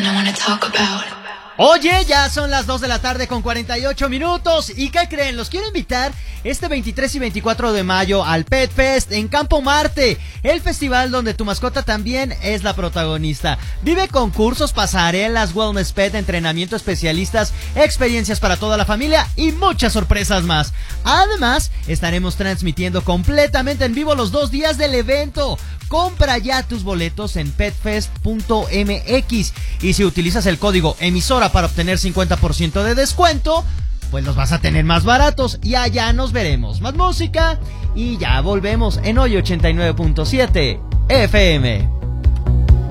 something I wanna talk about. Oye, ya son las 2 de la tarde con 48 minutos. ¿Y qué creen? Los quiero invitar este 23 y 24 de mayo al Pet Fest en Campo Marte, el festival donde tu mascota también es la protagonista. Vive concursos, pasarelas, wellness pet, entrenamiento, especialistas, experiencias para toda la familia y muchas sorpresas más. Además, estaremos transmitiendo completamente en vivo los 2 días del evento. Compra ya tus boletos en petfest.mx y si utilizas el código emisora para obtener 50% de descuento, pues los vas a tener más baratos y allá nos veremos. Más música y ya volvemos en hoy 89.7 FM.